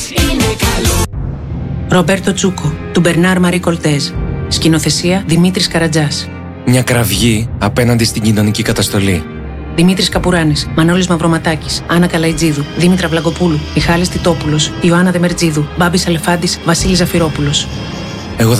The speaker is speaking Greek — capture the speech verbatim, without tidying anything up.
είναι καλό. Ρομπέρτο Τσούκο, του Μπερνάρ Μαρί Κολτέζ. Σκηνοθεσία Δημήτρης Καρατζάς. Μια κραυγή απέναντι στην κοινωνική καταστολή. Δημήτρης Καπουράνης, Μανώλης Μαυροματάκης, Άννα Καλαϊτζίδου, Δήμητρα Βλαγκοπούλου, Μιχάλης Τιτόπουλος, Ιωάννα Δεμερτζίδου, Μπάμπης Αλεφάντης, Βασίλης Ζαφυρόπουλος.